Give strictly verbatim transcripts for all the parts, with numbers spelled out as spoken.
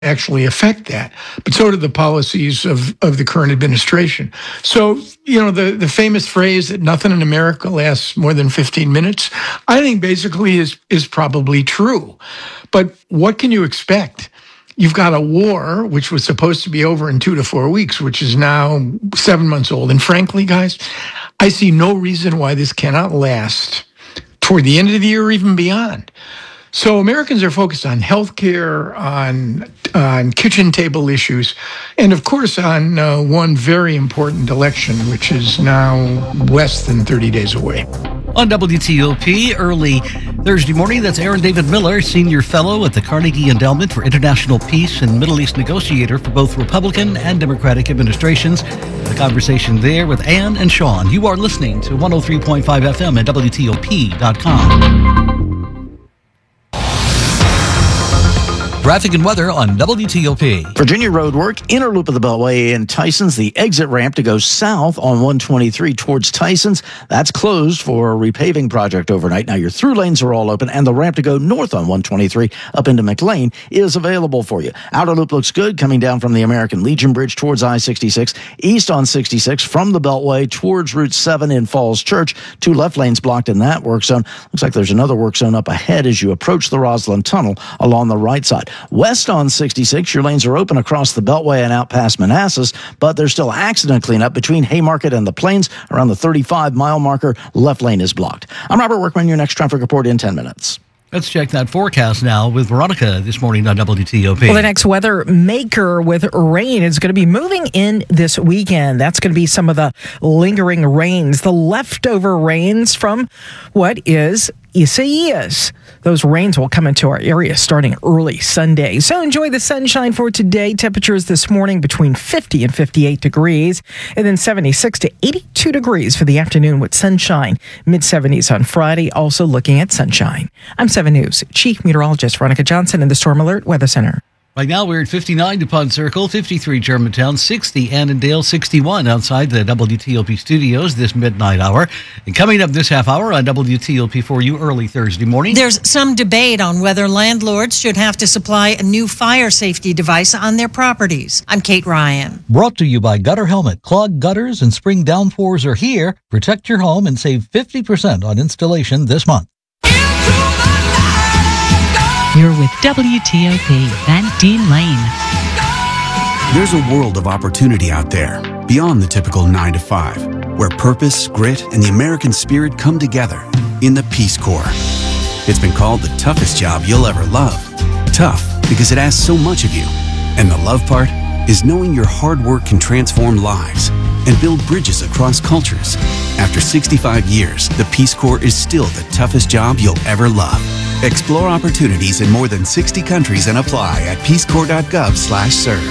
actually affect that. But so do the policies of, of the current administration. So, you know, the, the famous phrase that nothing in America lasts more than fifteen minutes, I think basically is, is probably true. But what can you expect? You've got a war, which was supposed to be over in two to four weeks, which is now seven months old. And frankly, guys, I see no reason why this cannot last toward the end of the year or even beyond. So Americans are focused on healthcare, on on kitchen table issues, and of course on uh, one very important election, which is now less than thirty days away. On W T O P, early Thursday morning, that's Aaron David Miller, Senior Fellow at the Carnegie Endowment for International Peace and Middle East Negotiator for both Republican and Democratic administrations. The conversation there with Ann and Sean. You are listening to one oh three point five F M at W T O P dot com. Traffic and weather on W T O P. Virginia road work, inner loop of the Beltway in Tysons. The exit ramp to go south on one twenty-three towards Tysons. That's closed for a repaving project overnight. Now your through lanes are all open, and the ramp to go north on one twenty-three up into McLean is available for you. Outer loop looks good coming down from the American Legion Bridge towards I sixty-six. East on sixty-six from the Beltway towards Route seven in Falls Church. Two left lanes blocked in that work zone. Looks like there's another work zone up ahead as you approach the Roslyn Tunnel along the right side. West on sixty-six, your lanes are open across the Beltway and out past Manassas, but there's still accident cleanup between Haymarket and the Plains around the thirty-five mile marker. Left lane is blocked. I'm Robert Workman, your next traffic report in ten minutes. Let's check that forecast now with Veronica this morning on W T O P. Well, the next weather maker with rain is going to be moving in this weekend. That's going to be some of the lingering rains, the leftover rains from what is Isaias. Those rains will come into our area starting early Sunday. So enjoy the sunshine for today. Temperatures this morning between fifty and fifty-eight degrees, and then seventy-six to eighty-two degrees for the afternoon with sunshine. mid seventies on Friday, also looking at sunshine. I'm seven News Chief Meteorologist Veronica Johnson in the Storm Alert Weather Center. Right now, we're at fifty-nine DuPont Circle, fifty-three Germantown, sixty Annandale, sixty-one outside the W T O P studios this midnight hour. And coming up this half hour on W T O P for you early Thursday morning. There's some debate on whether landlords should have to supply a new fire safety device on their properties. I'm Kate Ryan. Brought to you by Gutter Helmet. Clogged gutters and spring downpours are here. Protect your home and save fifty percent on installation this month. You're with W T O P, Van Dean Lane. There's a world of opportunity out there, beyond the typical nine to five, where purpose, grit, and the American spirit come together in the Peace Corps. It's been called the toughest job you'll ever love. Tough, because it asks so much of you. And the love part is knowing your hard work can transform lives and build bridges across cultures. After sixty-five years, the Peace Corps is still the toughest job you'll ever love. Explore opportunities in more than sixty countries and apply at peacecorps.gov slash serve.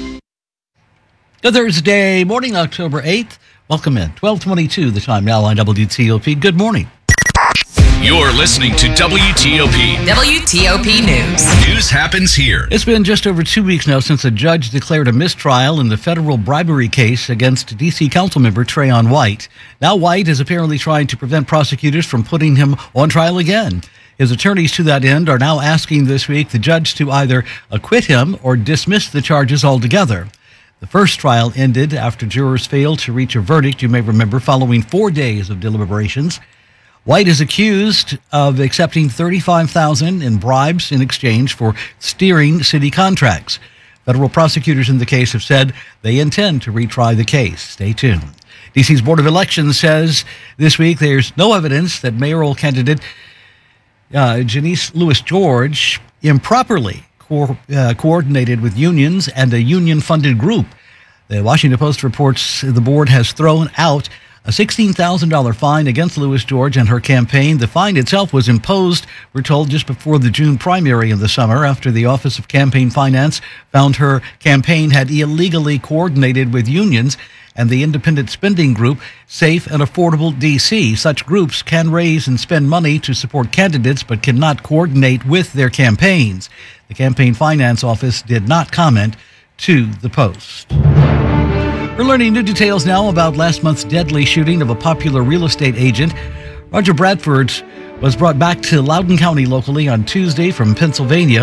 Good Thursday morning, October eighth. Welcome in. twelve twenty-two, the time now on W T O P. Good morning. You're listening to W T O P. W T O P News. News happens here. It's been just over two weeks now since a judge declared a mistrial in the federal bribery case against D C Councilmember Trayon White. Now White is apparently trying to prevent prosecutors from putting him on trial again. His attorneys to that end are now asking this week the judge to either acquit him or dismiss the charges altogether. The first trial ended after jurors failed to reach a verdict, you may remember, following four days of deliberations. White is accused of accepting thirty-five thousand dollars in bribes in exchange for steering city contracts. Federal prosecutors in the case have said they intend to retry the case. Stay tuned. D C's Board of Elections says this week there's no evidence that mayoral candidate uh, Janice Lewis George improperly co- uh, coordinated with unions and a union-funded group. The Washington Post reports the board has thrown out a sixteen thousand dollars fine against Lewis George and her campaign. The fine itself was imposed, we're told, just before the June primary in the summer after the Office of Campaign Finance found her campaign had illegally coordinated with unions and the independent spending group Safe and Affordable D C. Such groups can raise and spend money to support candidates but cannot coordinate with their campaigns. The Campaign Finance Office did not comment to the Post. We're learning new details now about last month's deadly shooting of a popular real estate agent. Roger Bradford was brought back to Loudoun County locally on Tuesday from Pennsylvania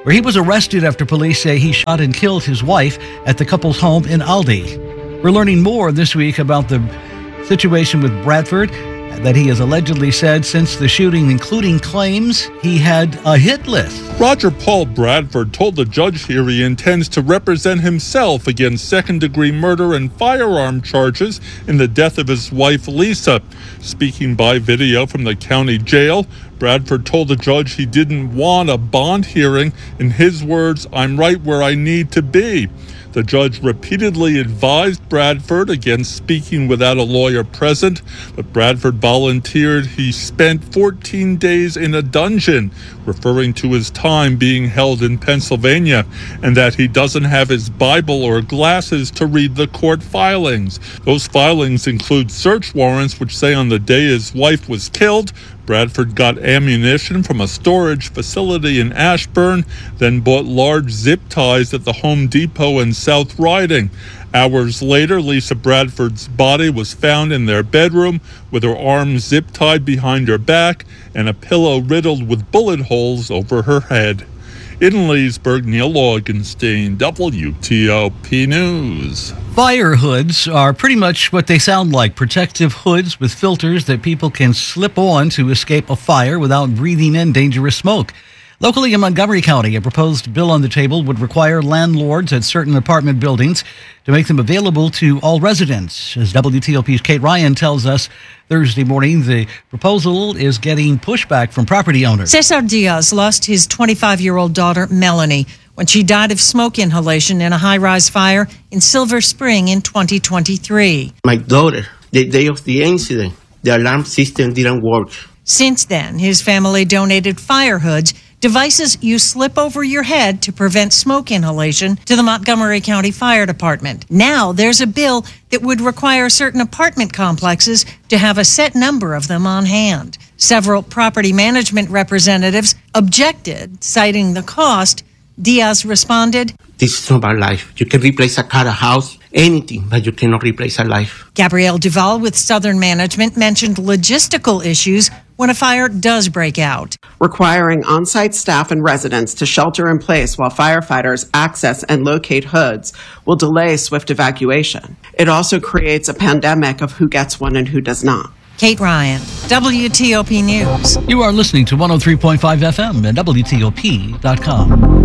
where he was arrested after police say he shot and killed his wife at the couple's home in Aldi. We're learning more this week about the situation with Bradford that he has allegedly said since the shooting, including claims he had a hit list. Roger Paul Bradford told the judge here he intends to represent himself against second-degree murder and firearm charges in the death of his wife, Lisa. Speaking by video from the county jail, Bradford told the judge he didn't want a bond hearing. In his words, "I'm right where I need to be." The judge repeatedly advised Bradford against speaking without a lawyer present, but Bradford volunteered he spent fourteen days in a dungeon, referring to his time being held in Pennsylvania, and that he doesn't have his Bible or glasses to read the court filings. Those filings include search warrants which say on the day his wife was killed, Bradford got ammunition from a storage facility in Ashburn, then bought large zip ties at the Home Depot in South Riding. Hours later, Lisa Bradford's body was found in their bedroom with her arms zip-tied behind her back and a pillow riddled with bullet holes over her head. In Leesburg, Neil Augenstein, W T O P News. Fire hoods are pretty much what they sound like, protective hoods with filters that people can slip on to escape a fire without breathing in dangerous smoke. Locally in Montgomery County, a proposed bill on the table would require landlords at certain apartment buildings to make them available to all residents. As W T O P's Kate Ryan tells us Thursday morning, the proposal is getting pushback from property owners. Cesar Diaz lost his twenty-five-year-old daughter, Melanie, when she died of smoke inhalation in a high-rise fire in Silver Spring in twenty twenty-three. My daughter, the day of the incident, the alarm system didn't work. Since then, his family donated fire hoods, devices you slip over your head to prevent smoke inhalation, to the Montgomery County Fire Department. Now there's a bill that would require certain apartment complexes to have a set number of them on hand. Several property management representatives objected, citing the cost. Diaz responded, "This is not our life. You can replace a car, a house, anything, but you cannot replace a life." Gabrielle Duval with Southern Management mentioned logistical issues when a fire does break out. Requiring on-site staff and residents to shelter in place while firefighters access and locate hoods will delay swift evacuation. It also creates a pandemic of who gets one and who does not. Kate Ryan, W T O P News. You are listening to one oh three point five F M and W T O P dot com.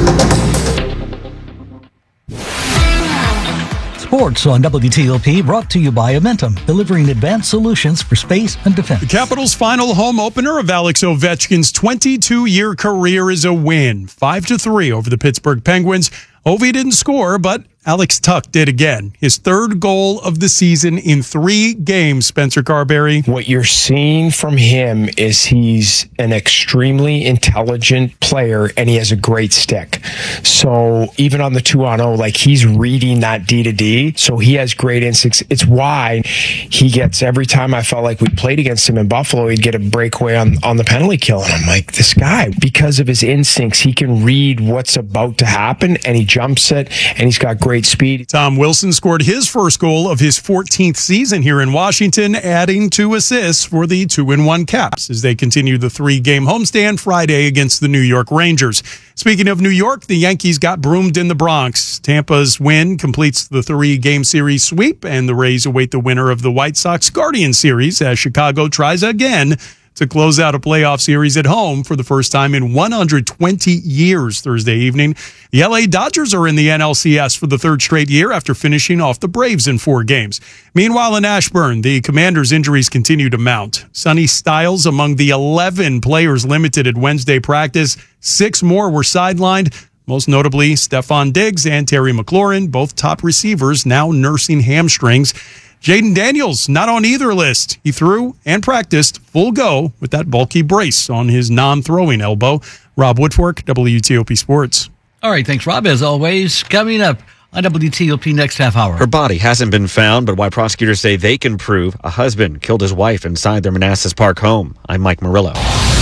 Sports on W T O P, brought to you by Amentum, delivering advanced solutions for space and defense. The Capitals' final home opener of Alex Ovechkin's twenty-two-year career is a win, five to three over the Pittsburgh Penguins. Ovi didn't score, but Alex Tuch did again. His third goal of the season in three games, Spencer Carberry. What you're seeing from him is he's an extremely intelligent player, and he has a great stick. So even on the two on oh, like he's reading that D to D, so he has great instincts. It's why he gets, every time I felt like we played against him in Buffalo, he'd get a breakaway on, on the penalty kill. And I'm like, this guy, because of his instincts, he can read what's about to happen, and he jumps it, and he's got great speed. Tom Wilson scored his first goal of his fourteenth season here in Washington, adding two assists for the two and one Caps as they continue the three-game homestand Friday against the New York Rangers. Speaking of New York, the Yankees got broomed in the Bronx. Tampa's win completes the three-game series sweep, and the Rays await the winner of the White Sox Guardian Series as Chicago tries again to close out a playoff series at home for the first time in one hundred twenty years Thursday evening. The L A Dodgers are in the N L C S for the third straight year after finishing off the Braves in four games. Meanwhile, in Ashburn, the Commanders' injuries continue to mount. Sonny Styles among the eleven players limited at Wednesday practice. Six more were sidelined, most notably Stephon Diggs and Terry McLaurin, both top receivers now nursing hamstrings. Jaden Daniels, not on either list. He threw and practiced full go with that bulky brace on his non-throwing elbow. Rob Woodfork, W T O P Sports. All right, thanks, Rob. As always, coming up on W T O P next half hour. Her body hasn't been found, but why prosecutors say they can prove a husband killed his wife inside their Manassas Park home. I'm Mike Murillo.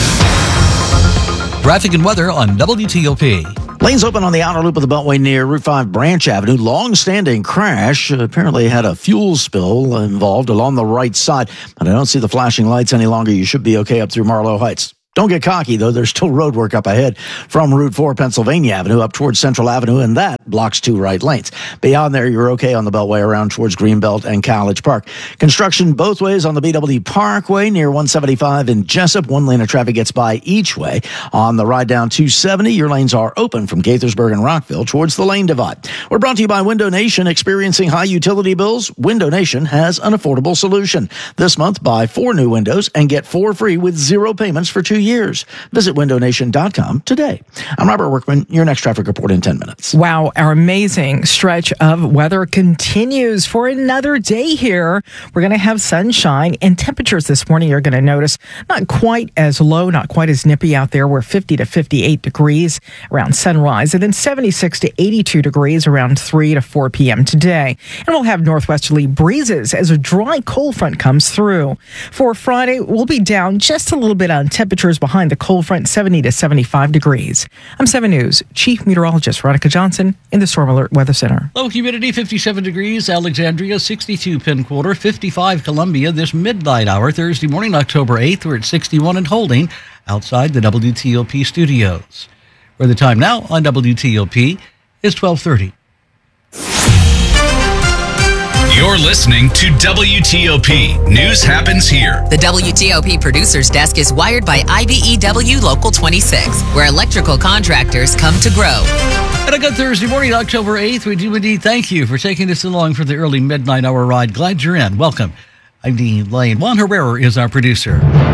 Traffic and weather on W T O P. Lanes open on the outer loop of the Beltway near Route five Branch Avenue. Long-standing crash. Apparently had a fuel spill involved along the right side. But I don't see the flashing lights any longer. You should be okay up through Marlow Heights. Don't get cocky, though. There's still road work up ahead from Route four Pennsylvania Avenue up towards Central Avenue, and that blocks two right lanes. Beyond there, you're okay on the Beltway around towards Greenbelt and College Park. Construction both ways on the B W Parkway near one seventy-five in Jessup. One lane of traffic gets by each way. On the ride down two seventy, your lanes are open from Gaithersburg and Rockville towards the lane divide. We're brought to you by Window Nation. Experiencing high utility bills? Window Nation has an affordable solution. This month, buy four new windows and get four free with zero payments for two years. Visit window nation dot com today. I'm Robert Workman. Your next traffic report in ten minutes. Wow, our amazing stretch of weather continues for another day here. We're going to have sunshine, and temperatures this morning you're going to notice not quite as low, not quite as nippy out there. We're fifty to fifty-eight degrees around sunrise, and then seventy-six to eighty-two degrees around three to four p.m. today. And we'll have northwesterly breezes as a dry cold front comes through. For Friday, we'll be down just a little bit on temperatures behind the cold front, seventy to seventy-five degrees. I'm seven News Chief Meteorologist Veronica Johnson in the Storm Alert Weather Center. Low humidity, fifty-seven degrees. Alexandria, sixty-two. Penn Quarter, fifty-five. Columbia, this midnight hour, Thursday morning, October eighth, we're at sixty-one and holding outside the W T O P studios. Where the time now on W T O P is twelve thirty. You're listening to W T O P. News happens here. The W T O P producer's desk is wired by I B E W Local twenty-six, where electrical contractors come to grow. And a good Thursday morning, October eighth. We do indeed thank you for taking us along for the early midnight hour ride. Glad you're in. Welcome. I'm Dean Lane. Juan Herrera is our producer.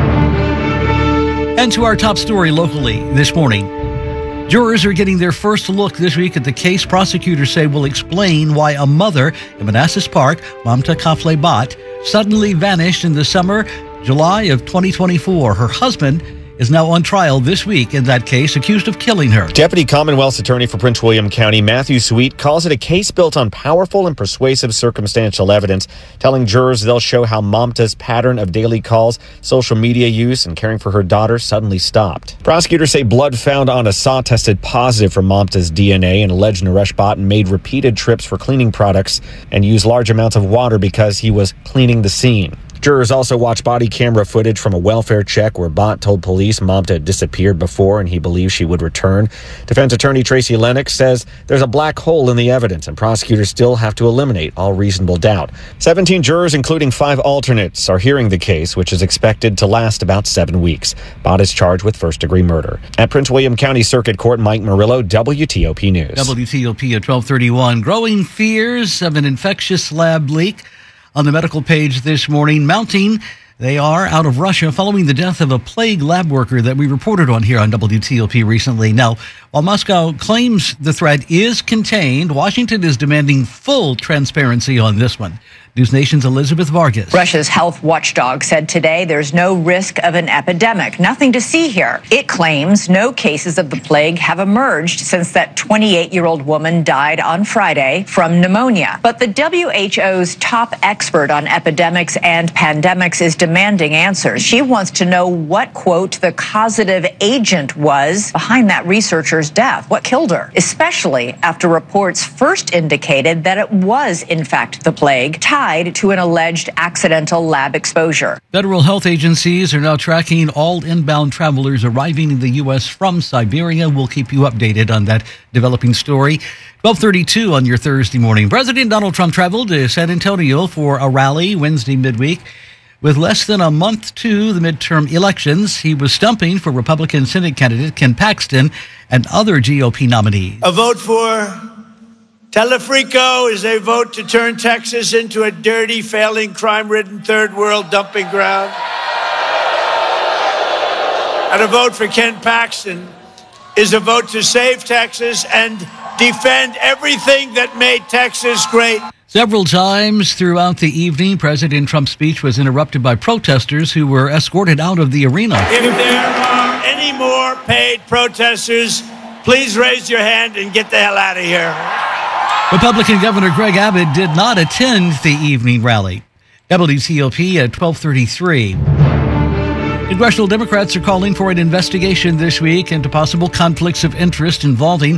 And to our top story locally this morning. Jurors are getting their first look this week at the case prosecutors say will explain why a mother in Manassas Park, Mamta Kafle Bat, suddenly vanished in the summer, July of twenty twenty-four. Her husband is now on trial this week in that case, accused of killing her. Deputy Commonwealth's Attorney for Prince William County, Matthew Sweet, calls it a case built on powerful and persuasive circumstantial evidence, telling jurors they'll show how Mamta's pattern of daily calls, social media use, and caring for her daughter suddenly stopped. Prosecutors say blood found on a saw tested positive for Mamta's D N A, and alleged Naresh Bhatt made repeated trips for cleaning products and used large amounts of water because he was cleaning the scene. Jurors also watched body camera footage from a welfare check where Bhatt told police Mamta had disappeared before and he believed she would return. Defense attorney Tracy Lennox says there's a black hole in the evidence and prosecutors still have to eliminate all reasonable doubt. seventeen jurors, including five alternates, are hearing the case, which is expected to last about seven weeks. Bhatt is charged with first-degree murder. At Prince William County Circuit Court, Mike Murillo, W T O P News. W T O P at twelve thirty-one. Growing fears of an infectious lab leak on the medical page this morning, mounting. They are out of Russia following the death of a plague lab worker that we reported on here on W T O P recently. Now, while Moscow claims the threat is contained, Washington is demanding full transparency on this one. News Nation's Elizabeth Vargas. Russia's health watchdog said today there's no risk of an epidemic. Nothing to see here. It claims no cases of the plague have emerged since that twenty-eight-year-old woman died on Friday from pneumonia. But the W H O's top expert on epidemics and pandemics is demanding answers. She wants to know what, quote, the causative agent was behind that researcher's death. What killed her? Especially after reports first indicated that it was, in fact, the plague, tied to an alleged accidental lab exposure. Federal health agencies are now tracking all inbound travelers arriving in the U S from Siberia. We'll keep you updated on that developing story. twelve thirty-two on your Thursday morning. President Donald Trump traveled to San Antonio for a rally Wednesday midweek. With less than a month to the midterm elections, he was stumping for Republican Senate candidate Ken Paxton and other G O P nominees. A vote for Telefrico is a vote to turn Texas into a dirty, failing, crime-ridden third world dumping ground. And a vote for Ken Paxton is a vote to save Texas and defend everything that made Texas great. Several times throughout the evening, President Trump's speech was interrupted by protesters who were escorted out of the arena. If there are any more paid protesters, please raise your hand and get the hell out of here. Republican Governor Greg Abbott did not attend the evening rally. W T O P at twelve thirty-three. Congressional Democrats are calling for an investigation this week into possible conflicts of interest involving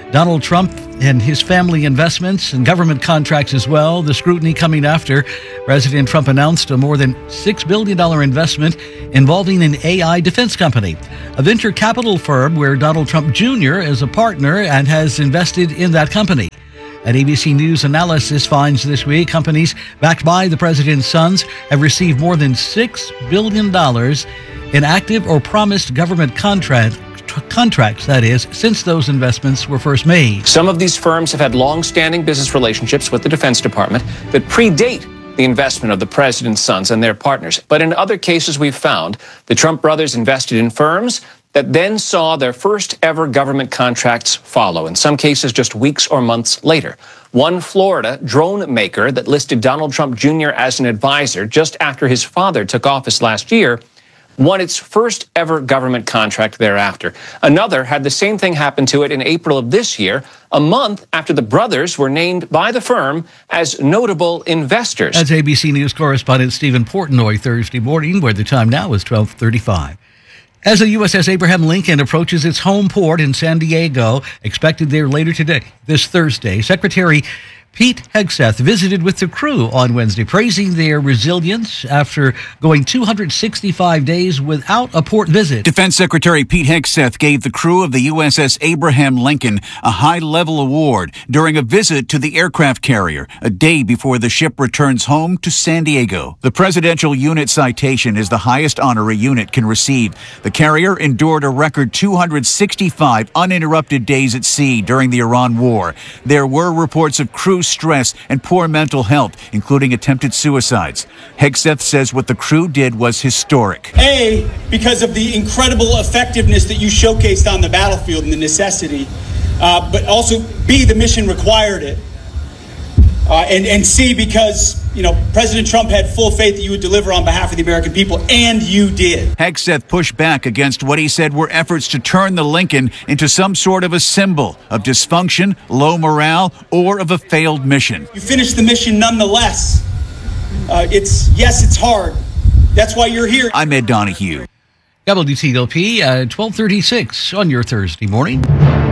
Donald Trump and his family investments and government contracts as well. The scrutiny coming after President Trump announced a more than six billion dollars investment involving an A I defense company, a venture capital firm where Donald Trump Junior is a partner and has invested in that company. An A B C News analysis finds this week companies backed by the president's sons have received more than six billion dollars in active or promised government contracts. contracts, that is, since those investments were first made. Some of these firms have had long-standing business relationships with the Defense Department that predate the investment of the president's sons and their partners. But in other cases we've found, the Trump brothers invested in firms that then saw their first ever government contracts follow, in some cases just weeks or months later. One Florida drone maker that listed Donald Trump Junior as an advisor just after his father took office last year won its first ever government contract thereafter. Another had the same thing happen to it in April of this year, a month after the brothers were named by the firm as notable investors. That's A B C News correspondent Stephen Portnoy Thursday morning, where the time now is twelve thirty-five. As the U S S Abraham Lincoln approaches its home port in San Diego, expected there later today, this Thursday, Secretary Pete Hegseth visited with the crew on Wednesday, praising their resilience after going two hundred sixty-five days without a port visit. Defense Secretary Pete Hegseth gave the crew of the U S S Abraham Lincoln a high-level award during a visit to the aircraft carrier, a day before the ship returns home to San Diego. The Presidential Unit Citation is the highest honor a unit can receive. The carrier endured a record two hundred sixty-five uninterrupted days at sea during the Iran War. There were reports of crew stress and poor mental health, including attempted suicides. Hegseth says what the crew did was historic. A, because of the incredible effectiveness that you showcased on the battlefield and the necessity, uh, but also B, the mission required it. Uh, and, and C, because, you know, President Trump had full faith that you would deliver on behalf of the American people, and you did. Hegseth pushed back against what he said were efforts to turn the Lincoln into some sort of a symbol of dysfunction, low morale, or of a failed mission. You finished the mission nonetheless. Uh, it's, yes, it's hard. That's why you're here. I'm Ed Donahue. W T O P at twelve thirty-six on your Thursday morning.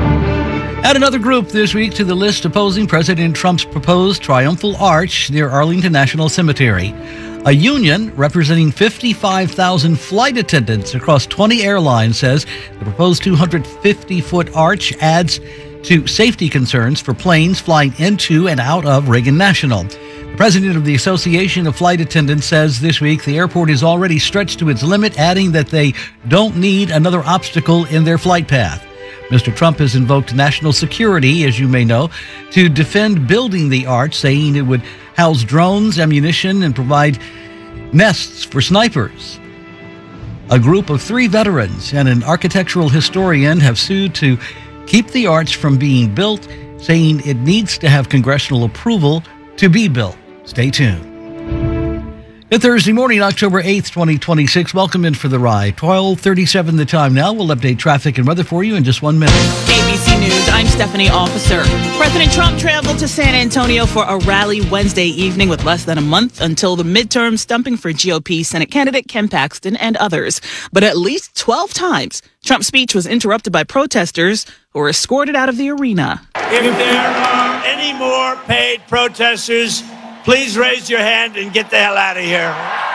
Add another group this week to the list opposing President Trump's proposed triumphal arch near Arlington National Cemetery. A union representing fifty-five thousand flight attendants across twenty airlines says the proposed two hundred fifty foot arch adds to safety concerns for planes flying into and out of Reagan National. The president of the Association of Flight Attendants says this week the airport is already stretched to its limit, adding that they don't need another obstacle in their flight path. Mister Trump has invoked national security, as you may know, to defend building the arch, saying it would house drones, ammunition, and provide nests for snipers. A group of three veterans and an architectural historian have sued to keep the arch from being built, saying it needs to have congressional approval to be built. Stay tuned. Good Thursday morning, October eighth, twenty twenty-six. Welcome in for the ride. twelve thirty-seven the time now. We'll update traffic and weather for you in just one minute. A B C News, I'm Stephanie Officer. President Trump traveled to San Antonio for a rally Wednesday evening with less than a month until the midterm, stumping for G O P Senate candidate Ken Paxton and others. But at least twelve times, Trump's speech was interrupted by protesters who were escorted out of the arena. If there are any more paid protesters, please raise your hand and get the hell out of here.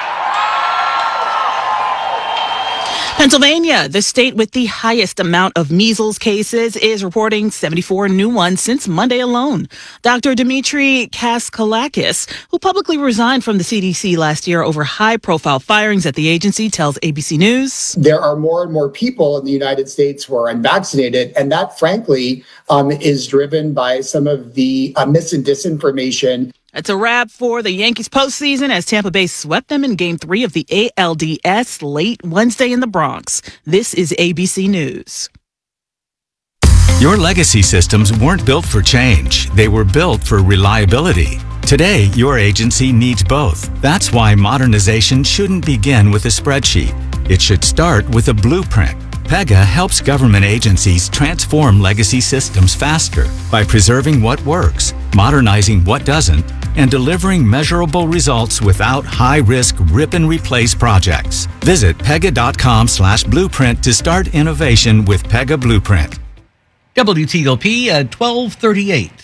Pennsylvania, the state with the highest amount of measles cases, is reporting seventy-four new ones since Monday alone. Doctor Dimitri Kaskalakis, who publicly resigned from the C D C last year over high-profile firings at the agency, tells A B C News. There are more and more people in the United States who are unvaccinated, and that, frankly, um, is driven by some of the uh, mis and disinformation. It's a wrap for the Yankees postseason as Tampa Bay swept them in Game three of the A L D S late Wednesday in the Bronx. This is A B C News. Your legacy systems weren't built for change. They were built for reliability. Today, your agency needs both. That's why modernization shouldn't begin with a spreadsheet. It should start with a blueprint. Pega helps government agencies transform legacy systems faster by preserving what works, modernizing what doesn't, and delivering measurable results without high-risk rip-and-replace projects. Visit pega dot com slash blueprint to start innovation with Pega Blueprint. W T O P at twelve thirty-eight.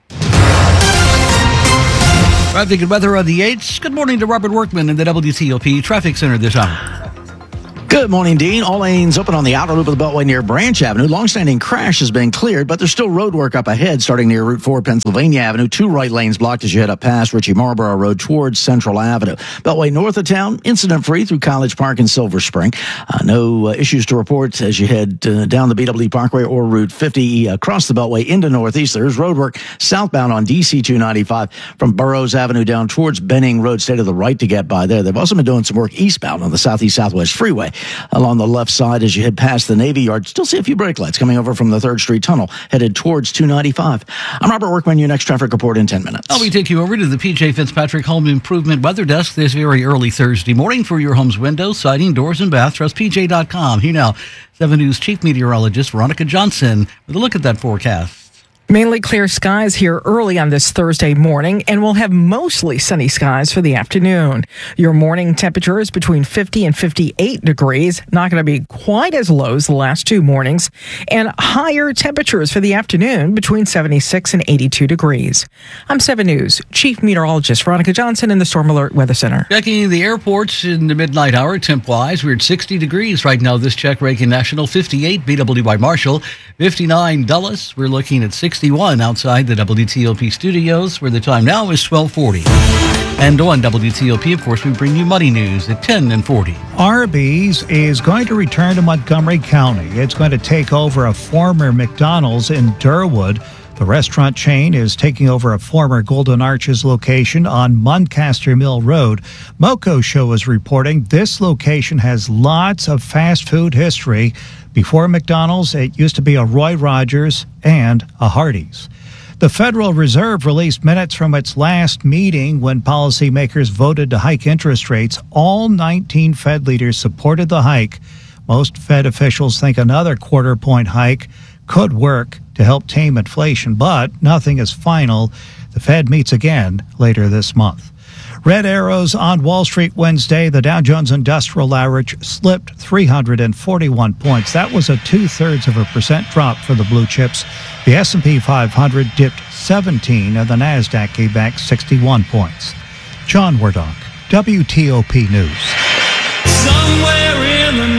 Traffic and weather on the eights. Good morning to Robert Workman in the W T O P Traffic Center this hour. Good morning, Dean. All lanes open on the outer loop of the Beltway near Branch Avenue. Longstanding crash has been cleared, but there's still road work up ahead starting near Route four Pennsylvania Avenue. Two right lanes blocked as you head up past Ritchie Marlborough Road towards Central Avenue. Beltway north of town, incident-free through College Park and Silver Spring. Uh, no uh, issues to report as you head uh, down the B W Parkway or Route fifty across the Beltway into Northeast. There's road work southbound on D C two ninety-five from Burroughs Avenue down towards Benning Road. Stay to the right to get by there. They've also been doing some work eastbound on the Southeast Southwest Freeway along the left side as you head past the Navy Yard. Still see a few brake lights coming over from the third Street Tunnel headed towards two ninety-five. I'm Robert Workman, your next traffic report in ten minutes. I'll be taking you over to the P J Fitzpatrick Home Improvement Weather Desk this very early Thursday morning for your home's windows, siding, doors, and bath. Trust P J dot com. Here now, seven News Chief Meteorologist Veronica Johnson with a look at that forecast. Mainly clear skies here early on this Thursday morning, and we'll have mostly sunny skies for the afternoon. Your morning temperature is between fifty and fifty-eight degrees, not going to be quite as low as the last two mornings, and higher temperatures for the afternoon between seventy-six and eighty-two degrees. I'm seven News Chief Meteorologist Veronica Johnson in the Storm Alert Weather Center. Checking the airports in the midnight hour, temp-wise, we're at sixty degrees right now. This check, Reagan National, fifty-eight, B W Y Marshall, fifty-nine, Dulles. We're looking at sixty-one outside the W T O P studios, where the time now is twelve forty. And on W T O P, of course, we bring you Money News at ten and forty. Arby's is going to return to Montgomery County. It's going to take over a former McDonald's in Durwood. The restaurant chain is taking over a former Golden Arches location on Muncaster Mill Road. Moco Show is reporting this location has lots of fast food history. Before McDonald's, it used to be a Roy Rogers and a Hardee's. The Federal Reserve released minutes from its last meeting when policymakers voted to hike interest rates. All nineteen Fed leaders supported the hike. Most Fed officials think another quarter point hike could work to help tame inflation, but nothing is final. The Fed meets again later this month. Red arrows on Wall Street Wednesday. The Dow Jones Industrial Average slipped three hundred forty-one points. That was a two-thirds of a percent drop for the blue chips. The S and P five hundred dipped seventeen, and the NASDAQ gave back sixty-one points. John Wardock, W T O P News. Somewhere in the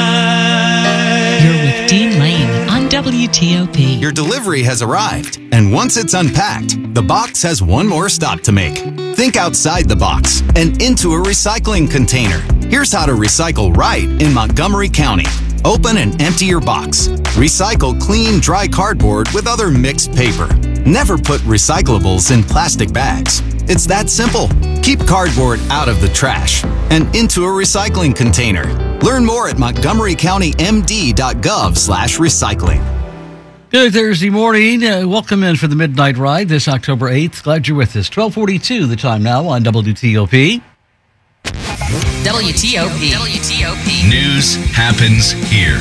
night. You're with Dean Lane on W T O P. Your delivery has arrived, and once it's unpacked, the box has one more stop to make. Think outside the box and into a recycling container. Here's how to recycle right in Montgomery County. Open and empty your box. Recycle clean, dry cardboard with other mixed paper. Never put recyclables in plastic bags. It's that simple. Keep cardboard out of the trash and into a recycling container. Learn more at montgomery county m d dot gov slash recycling. Good Thursday morning. Uh, welcome in for the Midnight Ride this October eighth. Glad you're with us. twelve forty-two the time now on W T O P. W T O P. W T O P. News happens here.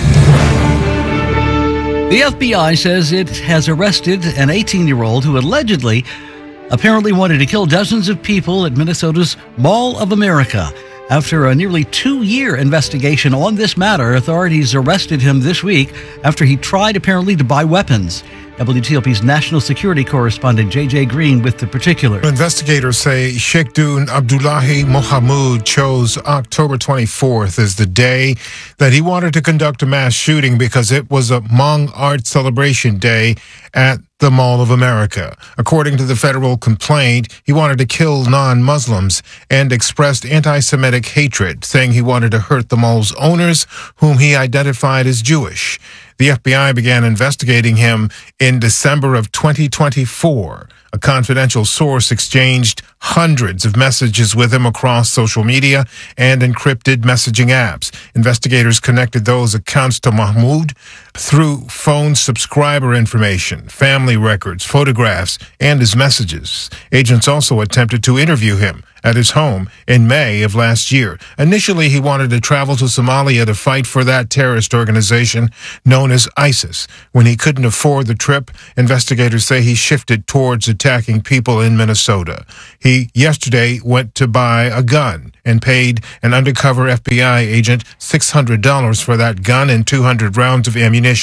The F B I says it has arrested an eighteen-year-old who allegedly apparently wanted to kill dozens of people at Minnesota's Mall of America. After a nearly two-year investigation on this matter, authorities arrested him this week after he tried apparently to buy weapons. W T O P's national security correspondent J J Green with the particulars. Investigators say Sheikhdun Abdullahi Mohamud chose October twenty-fourth as the day that he wanted to conduct a mass shooting because it was a Hmong Art Celebration Day at the Mall of America. According to the federal complaint, he wanted to kill non-Muslims and expressed anti-Semitic hatred, saying he wanted to hurt the mall's owners, whom he identified as Jewish. The F B I began investigating him in December of twenty twenty-four. A confidential source exchanged hundreds of messages with him across social media and encrypted messaging apps. Investigators connected those accounts to Mahmoud through phone subscriber information, family records, photographs, and his messages. Agents also attempted to interview him at his home in May of last year. Initially, he wanted to travel to Somalia to fight for that terrorist organization known as ISIS. When he couldn't afford the trip, investigators say he shifted towards attacking people in Minnesota. He yesterday went to buy a gun and paid an undercover F B I agent six hundred dollars for that gun and two hundred rounds of ammunition.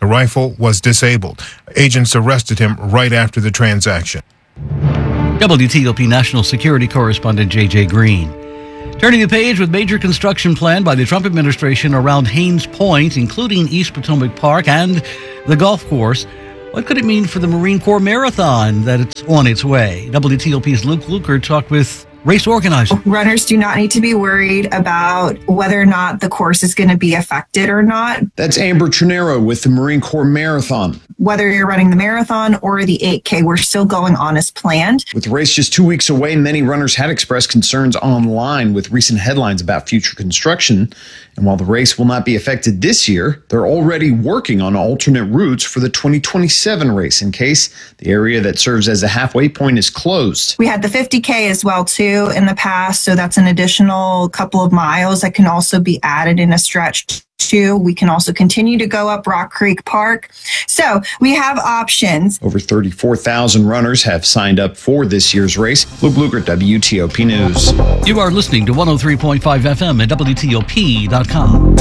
The rifle was disabled. Agents arrested him right after the transaction. W T O P National Security Correspondent J J Green. Turning the page with major construction planned by the Trump administration around Haines Point, including East Potomac Park and the golf course. What could it mean for the Marine Corps Marathon that it's on its way? W T O P's Luke Luker talked with race organizers. Runners do not need to be worried about whether or not the course is going to be affected or not. That's Amber Trinero with the Marine Corps Marathon. Whether you're running the marathon or the eight K, we're still going on as planned. With the race just two weeks away, many runners had expressed concerns online with recent headlines about future construction. And while the race will not be affected this year, they're already working on alternate routes for the twenty twenty-seven race in case the area that serves as a halfway point is closed. We had the fifty K as well, too, in the past. So that's an additional couple of miles that can also be added in a stretch. Too. We can also continue to go up Rock Creek Park. So we have options. Over thirty-four thousand runners have signed up for this year's race. Luke Luker, W T O P News. You are listening to one oh three point five F M at W T O P dot com.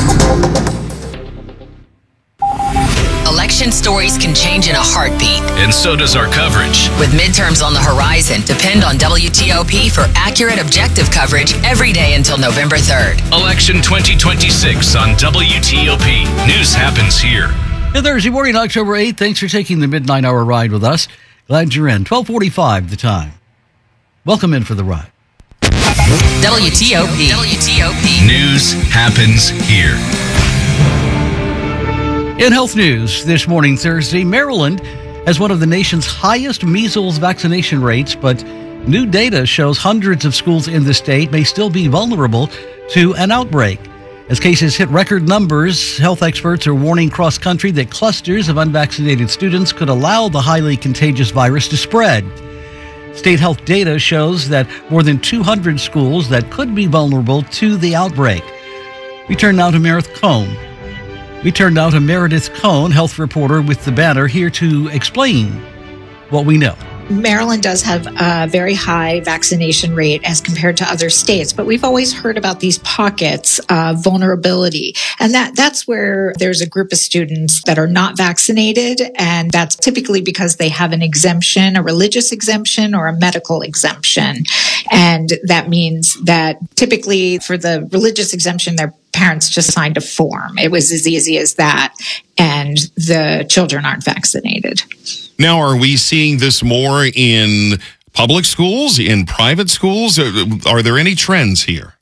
Election stories can change in a heartbeat. And so does our coverage. With midterms on the horizon, depend on W T O P for accurate, objective coverage every day until November third. Election twenty twenty-six on W T O P. News happens here. Hey, Thursday morning, October eighth. Thanks for taking the midnight hour ride with us. Glad you're in. twelve forty-five the time. Welcome in for the ride. W T O P. W T O P. News happens here. In health news this morning, Thursday, Maryland has one of the nation's highest measles vaccination rates, but new data shows hundreds of schools in the state may still be vulnerable to an outbreak. As cases hit record numbers, health experts are warning cross-country that clusters of unvaccinated students could allow the highly contagious virus to spread. State health data shows that more than two hundred schools that could be vulnerable to the outbreak. We turn now to Meredith Cohn. We turned out to Meredith Cohn, health reporter with the Banner, here to explain what we know. Maryland does have a very high vaccination rate as compared to other states, but we've always heard about these pockets of vulnerability. And that, that's where there's a group of students that are not vaccinated, and that's typically because they have an exemption, a religious exemption or a medical exemption. And that means that typically for the religious exemption, their parents just signed a form. It was as easy as that, and the children aren't vaccinated. Now, are we seeing this more in public schools, in private schools? Are there any trends here?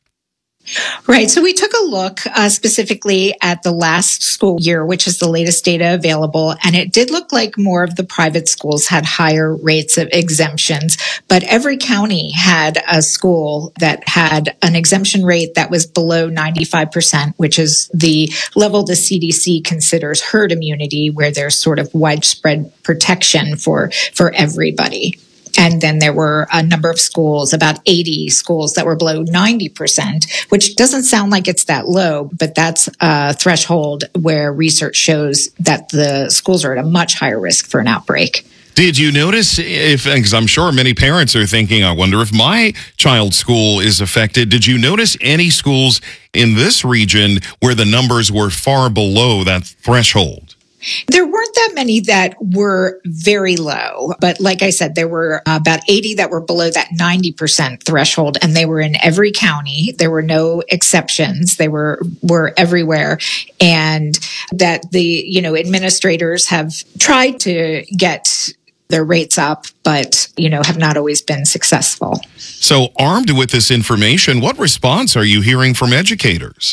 Right. So we took a look uh, specifically at the last school year, which is the latest data available. And it did look like more of the private schools had higher rates of exemptions. But every county had a school that had an exemption rate that was below ninety-five percent, which is the level the C D C considers herd immunity, where there's sort of widespread protection for, for everybody. And then there were a number of schools, about eighty schools that were below ninety percent, which doesn't sound like it's that low, but that's a threshold where research shows that the schools are at a much higher risk for an outbreak. Did you notice if, because I'm sure many parents are thinking, I wonder if my child's school is affected. Did you notice any schools in this region where the numbers were far below that threshold? There weren't that many that were very low, but like I said, there were about eighty that were below that ninety percent threshold, and they were in every county. There were no exceptions. They were, were everywhere. And that the, you know, administrators have tried to get their rates up, but, you know, have not always been successful. So armed with this information, what response are you hearing from educators?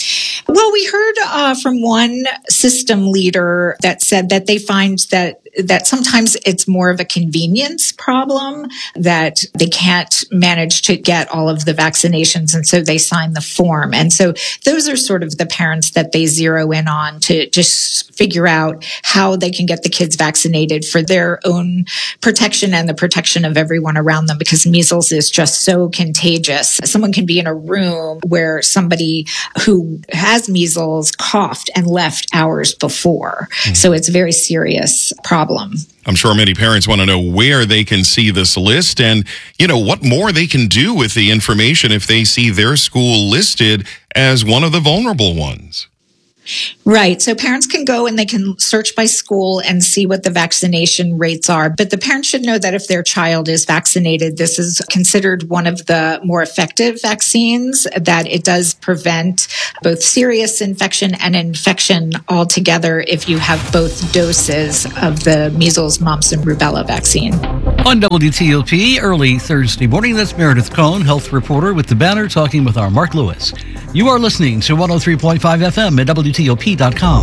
Well, we heard uh, from one system leader that said that they find that that sometimes it's more of a convenience problem, that they can't manage to get all of the vaccinations, and so they sign the form. And so those are sort of the parents that they zero in on to just figure out how they can get the kids vaccinated for their own protection and the protection of everyone around them, because measles is just so contagious. Someone can be in a room where somebody who has measles coughed and left hours before. Mm-hmm. So it's a very serious problem. I'm sure many parents want to know where they can see this list and, you know, what more they can do with the information if they see their school listed as one of the vulnerable ones. Right. So parents can go and they can search by school and see what the vaccination rates are. But the parents should know that if their child is vaccinated, this is considered one of the more effective vaccines, that it does prevent both serious infection and infection altogether if you have both doses of the measles, mumps, and rubella vaccine. On W T O P, early Thursday morning, that's Meredith Cohn, health reporter with The Banner, talking with our Mark Lewis. You are listening to one oh three point five F M at W T O P dot com.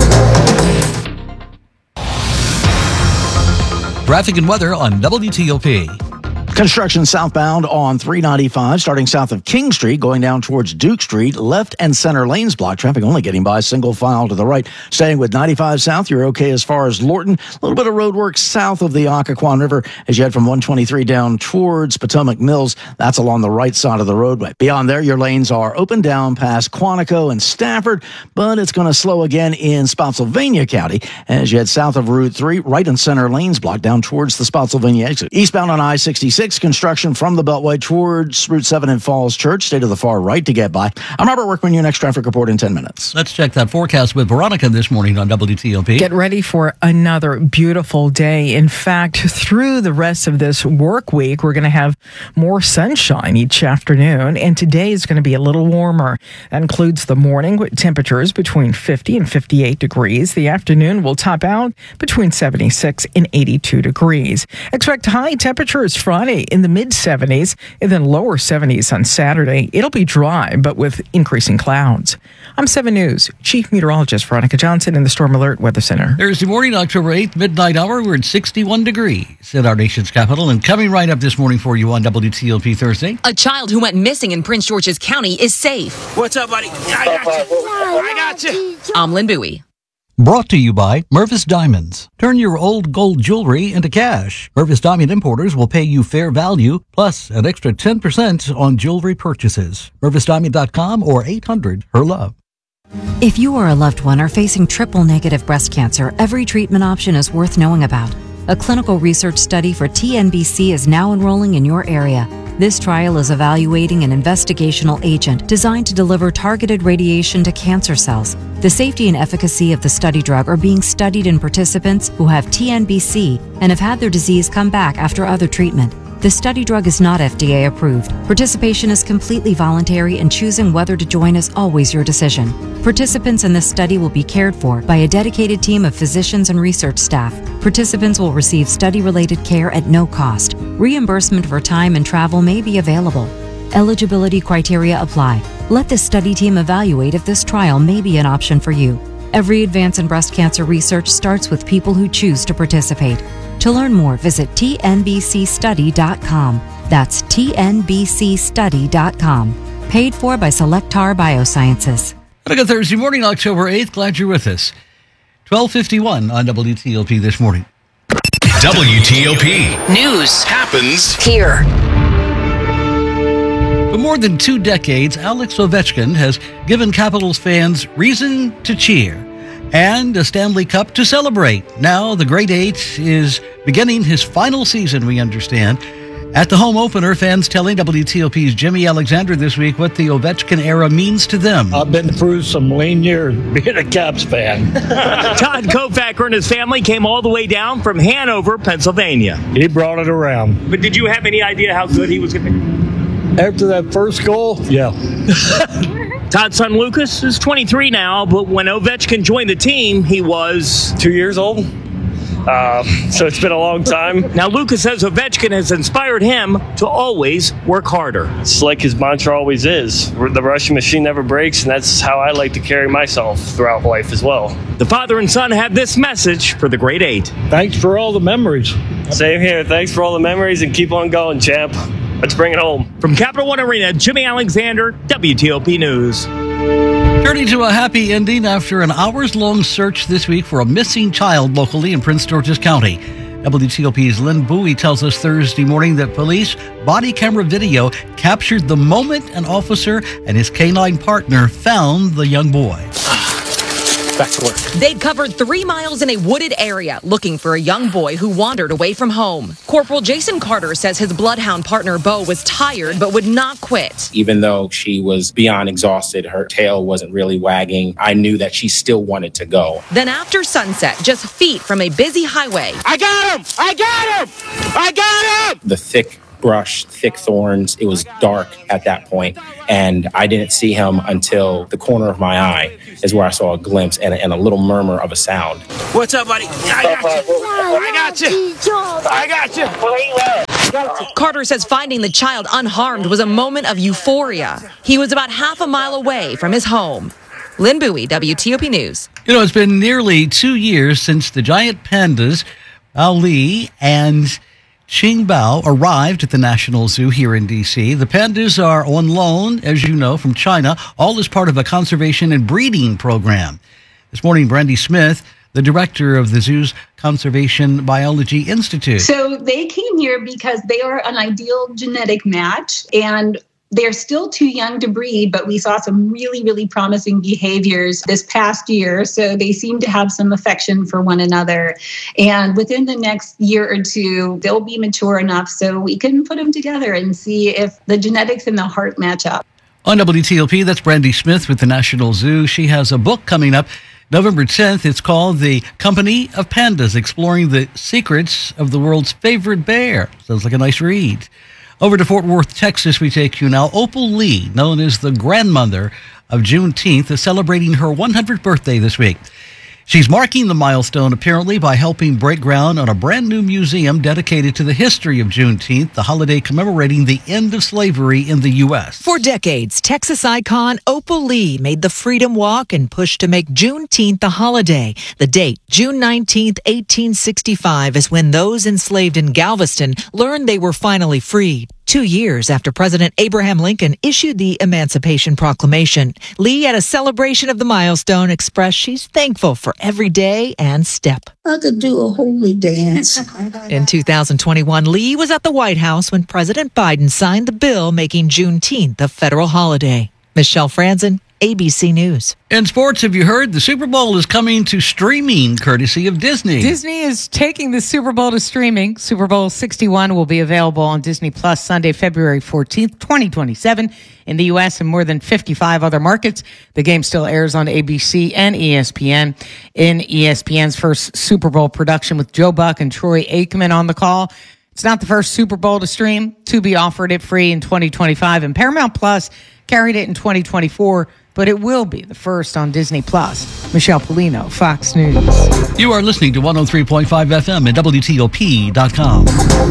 Traffic and weather on W T O P. Construction southbound on three ninety-five, starting south of King Street, going down towards Duke Street. Left and center lanes blocked. Traffic only getting by single file to the right. Staying with ninety-five south, you're okay as far as Lorton. A little bit of road work south of the Occoquan River as you head from one twenty-three down towards Potomac Mills. That's along the right side of the roadway. Beyond there, your lanes are open down past Quantico and Stafford, but it's going to slow again in Spotsylvania County as you head south of Route three. Right and center lanes blocked down towards the Spotsylvania exit. Eastbound on I sixty-six. Construction from the Beltway towards Route seven in Falls Church. Stay to the far right to get by. I'm Robert Workman, your next traffic report in ten minutes. Let's check that forecast with Veronica this morning on W T O P. Get ready for another beautiful day. In fact, through the rest of this work week, we're going to have more sunshine each afternoon, and today is going to be a little warmer. That includes the morning with temperatures between fifty and fifty-eight degrees. The afternoon will top out between seventy-six and eighty-two degrees. Expect high temperatures Friday in the mid seventies and then lower seventies on Saturday. It'll be dry, but with increasing clouds. I'm seven News Chief Meteorologist Veronica Johnson in the Storm Alert Weather Center. Thursday morning, October eighth, midnight hour, we're at sixty-one degrees at our nation's capital. And coming right up this morning for you on W T O P Thursday. A child who went missing in Prince George's County is safe. What's up, buddy? I got you. I got you. I'm Lynn Bowie. Brought to you by Mervis Diamonds. Turn your old gold jewelry into cash. Mervis Diamond Importers will pay you fair value, plus an extra ten percent on jewelry purchases. Mervis Diamond dot com or eight hundred her love. If you or a loved one are facing triple-negative breast cancer, every treatment option is worth knowing about. A clinical research study for T N B C is now enrolling in your area. This trial is evaluating an investigational agent designed to deliver targeted radiation to cancer cells. The safety and efficacy of the study drug are being studied in participants who have T N B C and have had their disease come back after other treatment. The study drug is not F D A approved. Participation is completely voluntary, and choosing whether to join is always your decision. Participants in this study will be cared for by a dedicated team of physicians and research staff. Participants will receive study-related care at no cost. Reimbursement for time and travel may be available. Eligibility criteria apply. Let the study team evaluate if this trial may be an option for you. Every advance in breast cancer research starts with people who choose to participate. To learn more, visit T N B C study dot com. That's T N B C study dot com. Paid for by Selectar Biosciences. Good Thursday morning, October eighth. Glad you're with us. twelve fifty-one on W T O P this morning. W T O P News happens here. For more than two decades, Alex Ovechkin has given Capitals fans reason to cheer and a Stanley Cup to celebrate. Now the Great Eight is beginning his final season, we understand. At the home opener, fans telling W T O P's Jimmy Alexander this week what the Ovechkin era means to them. I've been through some lean years being a Caps fan. Todd Kofacker and his family came all the way down from Hanover, Pennsylvania. He brought it around. But did you have any idea how good he was going to be? After that first goal, yeah. Todd's son Lucas is twenty-three now, but when Ovechkin joined the team, he was two years old. Uh, so it's been a long time. Now, Lucas says Ovechkin has inspired him to always work harder. It's like his mantra always is. The Russian machine never breaks, and that's how I like to carry myself throughout life as well. The father and son have this message for the Great Eight. Thanks for all the memories. Same here. Thanks for all the memories, and keep on going, champ. Let's bring it home. From Capital One Arena, Jimmy Alexander, W T O P News. Turning to a happy ending after an hours-long search this week for a missing child locally in Prince George's County. W T O P's Lynn Bowie tells us Thursday morning that police body camera video captured the moment an officer and his canine partner found the young boy. back to work. They'd covered three miles in a wooded area looking for a young boy who wandered away from home. Corporal Jason Carter says his bloodhound partner, Bo, was tired but would not quit. Even though she was beyond exhausted, her tail wasn't really wagging, I knew that she still wanted to go. Then after sunset, just feet from a busy highway. I got him! I got him! I got him! The thick brush, thick thorns, it was dark at that point, and I didn't see him until the corner of my eye is where I saw a glimpse and a, and a little murmur of a sound. What's up, buddy? I got you! I got you! I got you! I got you! Carter says finding the child unharmed was a moment of euphoria. He was about half a mile away from his home. Lynn Bowie, W T O P News. You know, it's been nearly two years since the giant pandas, Ali and Qingbao, arrived at the National Zoo here in D C. The pandas are on loan, as you know, from China, all as part of a conservation and breeding program. This morning, Brandy Smith, the director of the zoo's Conservation Biology Institute. So they came here because they are an ideal genetic match, and they're still too young to breed, but we saw some really, really promising behaviors this past year. So they seem to have some affection for one another. And within the next year or two, they'll be mature enough so we can put them together and see if the genetics and the heart match up. On W T O P, that's Brandy Smith with the National Zoo. She has a book coming up November tenth. It's called The Company of Pandas, exploring the secrets of the world's favorite bear. Sounds like a nice read. Over to Fort Worth, Texas, we take you now. Opal Lee, known as the grandmother of Juneteenth, is celebrating her one hundredth birthday this week. She's marking the milestone, apparently, by helping break ground on a brand new museum dedicated to the history of Juneteenth, the holiday commemorating the end of slavery in the U S. For decades, Texas icon Opal Lee made the Freedom Walk and pushed to make Juneteenth a holiday. The date, June nineteenth, eighteen sixty-five, is when those enslaved in Galveston learned they were finally freed. Two years after President Abraham Lincoln issued the Emancipation Proclamation, Lee, at a celebration of the milestone, expressed she's thankful for every day and step. I could do a holy dance. In two thousand twenty-one, Lee was at the White House when President Biden signed the bill making Juneteenth a federal holiday. Michelle Franzen, A B C News. In sports, have you heard? The Super Bowl is coming to streaming, courtesy of Disney. Disney is taking the Super Bowl to streaming. Super Bowl sixty-one will be available on Disney Plus Sunday, February fourteenth, twenty twenty-seven. In the U S and more than fifty-five other markets. The game still airs on A B C and E S P N. In E S P N's first Super Bowl production with Joe Buck and Troy Aikman on the call. It's not the first Super Bowl to stream. Tubi offered it free in twenty twenty-five, and Paramount Plus carried it in twenty twenty-four, but it will be the first on Disney Plus. Michelle Polino, Fox News. You are listening to one oh three point five F M at W T O P dot com.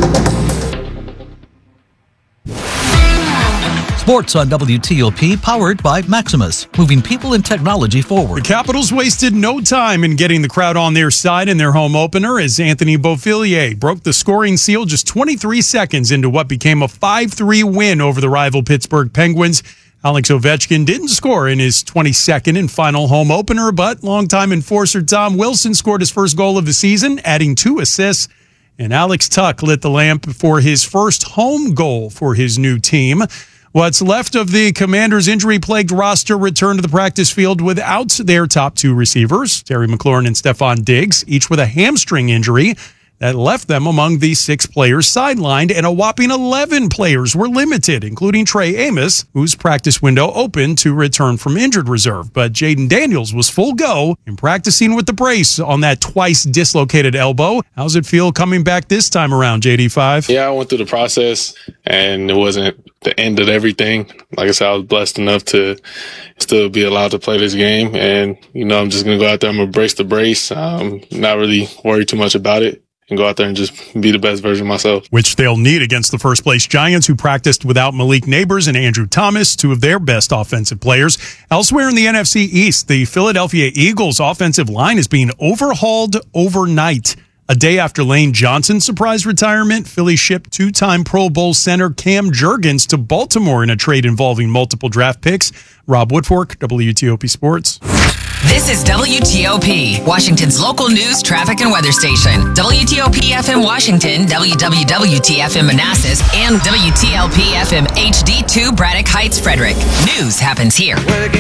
Sports on W T O P, powered by Maximus, moving people and technology forward. The Capitals wasted no time in getting the crowd on their side in their home opener as Anthony Beauvillier broke the scoring seal just twenty-three seconds into what became a five three win over the rival Pittsburgh Penguins. Alex Ovechkin didn't score in his twenty-second and final home opener, but longtime enforcer Tom Wilson scored his first goal of the season, adding two assists. And Alex Tuch lit the lamp for his first home goal for his new team. What's left of the Commanders' injury-plagued roster returned to the practice field without their top two receivers, Terry McLaurin and Stephon Diggs, each with a hamstring injury that left them among the six players sidelined, and a whopping eleven players were limited, including Trey Amos, whose practice window opened to return from injured reserve. But Jaden Daniels was full go in practicing with the brace on that twice dislocated elbow. How's it feel coming back this time around, J D five? Yeah, I went through the process, and it wasn't the end of everything. Like I said, I was blessed enough to still be allowed to play this game, and, you know, I'm just going to go out there, I'm going to brace the brace, um, not really worry too much about it, and go out there and just be the best version of myself. Which they'll need against the first-place Giants, who practiced without Malik Neighbors and Andrew Thomas, two of their best offensive players. Elsewhere in the N F C East, the Philadelphia Eagles' offensive line is being overhauled overnight. A day after Lane Johnson's surprise retirement, Philly shipped two-time Pro Bowl center Cam Jurgens to Baltimore in a trade involving multiple draft picks. Rob Woodfork, W T O P Sports. This is W T O P, Washington's local news, traffic, and weather station. W T O P F M Washington, W W W T F M Manassas, and W T L P F M H D two Braddock Heights, Frederick. News happens here.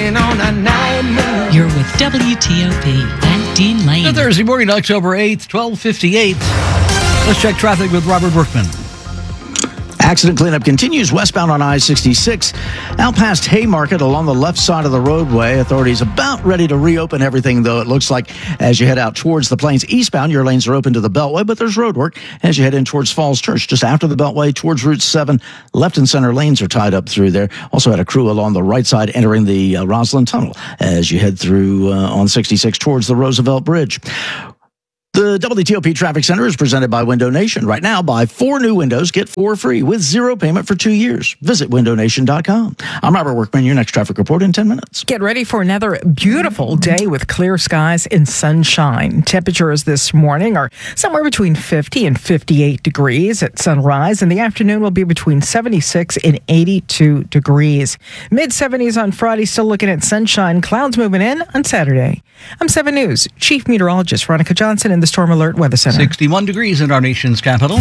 You're with W T O P and Dean Lane. Good Thursday morning, October eighth, twelve fifty-eight. Let's check traffic with Robert Workman. Accident cleanup continues westbound on I sixty-six, out past Haymarket along the left side of the roadway. Authorities about ready to reopen everything, though it looks like as you head out towards the Plains eastbound, your lanes are open to the Beltway, but there's road work as you head in towards Falls Church. Just after the Beltway towards Route seven, left and center lanes are tied up through there. Also had a crew along the right side entering the uh, Roslyn Tunnel as you head through uh, on sixty-six towards the Roosevelt Bridge. The W T O P Traffic Center is presented by Window Nation. Right now, buy four new windows, get four free with zero payment for two years. Visit window nation dot com. I'm Robert Workman, your next traffic report in ten minutes. Get ready for another beautiful day with clear skies and sunshine. Temperatures this morning are somewhere between fifty and fifty-eight degrees at sunrise, and the afternoon will be between seventy-six and eighty-two degrees. mid-seventies on Friday, still looking at sunshine. Clouds moving in on Saturday. I'm seven News Chief Meteorologist Veronica Johnson in the Storm Alert Weather Center. sixty-one degrees in our nation's capital.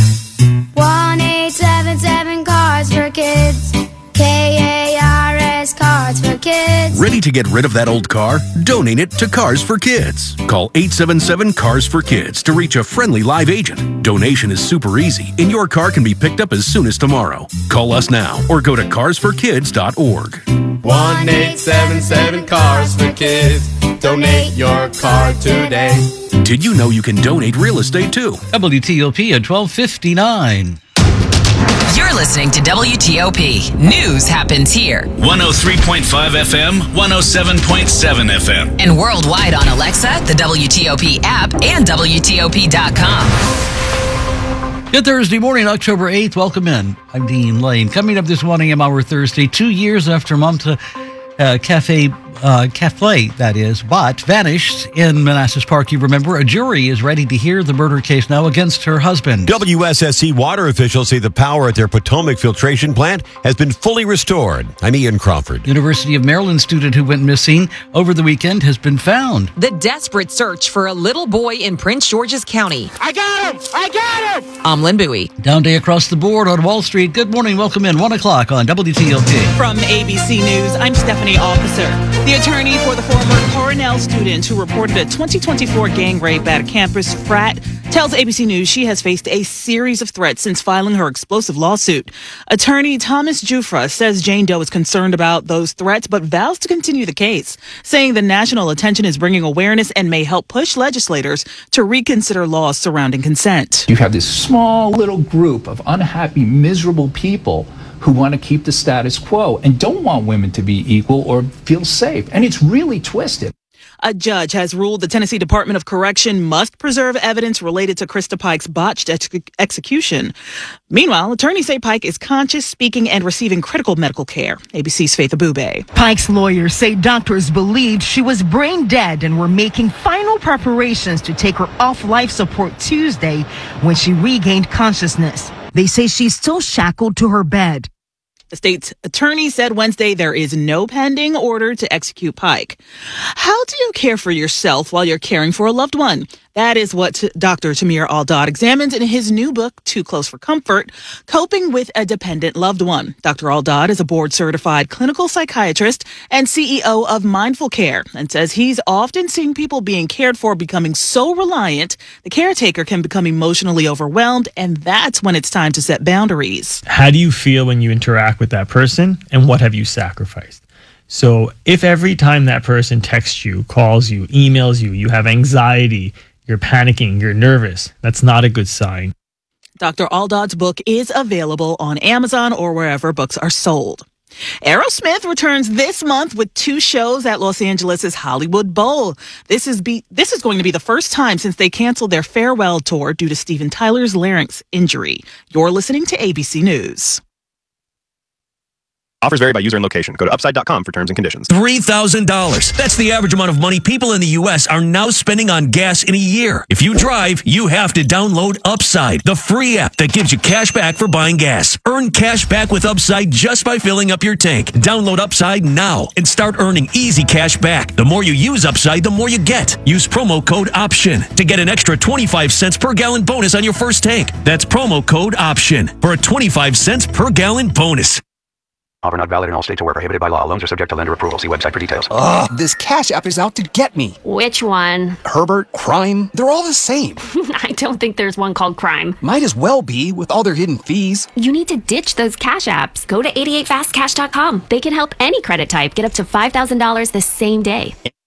one eight seven seven Cars for Kids. K A R S Cars for Kids. Ready to get rid of that old car? Donate it to Cars for Kids. Call eight seven seven Cars for Kids to reach a friendly live agent. Donation is super easy, and your car can be picked up as soon as tomorrow. Call us now or go to cars for kids dot org. one eight seven seven Cars for Kids. Donate your car today. Did you know you can donate real estate too? W T O P at twelve fifty-nine. You're listening to W T O P. News happens here. one oh three point five F M, one oh seven point seven F M. And worldwide on Alexa, the W T O P app, and W T O P dot com. Good Thursday morning, October eighth. Welcome in. I'm Dean Lane. Coming up this morning, our Thursday, two years after Mamta uh, Cafe, uh, Cafe, that is, but vanished in Manassas Park. You remember, a jury is ready to hear the murder case now against her husband. W S S C water officials say the power at their Potomac filtration plant has been fully restored. I'm Ian Crawford. University of Maryland student who went missing over the weekend has been found. The desperate search for a little boy in Prince George's County. I got him! I got him! I'm Lynn Bowie. Down day across the board on Wall Street. Good morning. Welcome in. one o'clock on W T O P. From A B C News, I'm Stephanie Officer. The attorney for the former Cornell student who reported a twenty twenty-four gang rape at a campus frat tells A B C News she has faced a series of threats since filing her explosive lawsuit. Attorney Thomas Jufra says Jane Doe is concerned about those threats, but vows to continue the case, saying the national attention is bringing awareness and may help push legislators to reconsider laws surrounding consent. You have this small little group of unhappy, miserable people who want to keep the status quo and don't want women to be equal or feel safe. And it's really twisted. A judge has ruled the Tennessee Department of Correction must preserve evidence related to Krista Pike's botched ex- execution. Meanwhile, attorneys say Pike is conscious, speaking, and receiving critical medical care. A B C's Faith Abube. Pike's lawyers say doctors believed she was brain dead and were making final preparations to take her off life support Tuesday when she regained consciousness. They say she's still shackled to her bed. The state's attorney said Wednesday there is no pending order to execute Pike. How do you care for yourself while you're caring for a loved one? That is what Doctor Tamir Al-Dad examines in his new book, Too Close for Comfort, Coping with a Dependent Loved One. Doctor Al-Dad is a board-certified clinical psychiatrist and C E O of Mindful Care and says he's often seen people being cared for becoming so reliant, the caretaker can become emotionally overwhelmed, and that's when it's time to set boundaries. How do you feel when you interact with that person, and what have you sacrificed? So if every time that person texts you, calls you, emails you, you have anxiety, you're panicking, you're nervous, that's not a good sign. Doctor Al-Dad's book is available on Amazon or wherever books are sold. Aerosmith returns this month with two shows at Los Angeles' Hollywood Bowl. This is be this is going to be the first time since they canceled their farewell tour due to Steven Tyler's larynx injury. You're listening to A B C News. Offers vary by user and location. Go to upside dot com for terms and conditions. three thousand dollars. That's the average amount of money people in the U S are now spending on gas in a year. If you drive, you have to download Upside, the free app that gives you cash back for buying gas. Earn cash back with Upside just by filling up your tank. Download Upside now and start earning easy cash back. The more you use Upside, the more you get. Use promo code OPTION to get an extra twenty-five cents per gallon bonus on your first tank. That's promo code OPTION for a twenty-five cents per gallon bonus. Offer not valid in all states or where prohibited by law. Loans are subject to lender approval. See website for details. Ugh, this Cash App is out to get me. Which one? Herbert, Crime, they're all the same. I don't think there's one called Crime. Might as well be with all their hidden fees. You need to ditch those Cash Apps. Go to eighty-eight fast cash dot com. They can help any credit type get up to five thousand dollars the same day.